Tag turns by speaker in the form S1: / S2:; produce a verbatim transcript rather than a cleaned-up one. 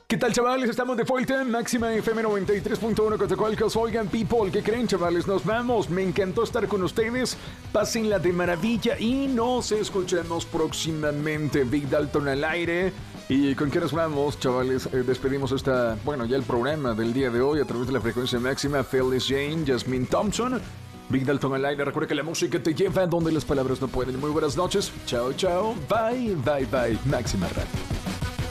S1: ¿Qué tal, chavales? Estamos de vuelta en Máxima F M noventa y tres punto uno Cotacualcos. Oigan, people, ¿qué creen, chavales? Nos vamos. Me encantó estar con ustedes. Pásenla de maravilla y nos escuchamos próximamente. Big Dalton al aire. ¿Y con qué nos vamos, chavales? Eh, despedimos esta, bueno, ya el programa del día de hoy a través de la frecuencia máxima. Phyllis Jane, Jasmine Thompson. Big Dalton al aire. Recuerda que la música te lleva donde las palabras no pueden. Muy buenas noches. Chao, chao. Bye, bye, bye. Máxima Radio.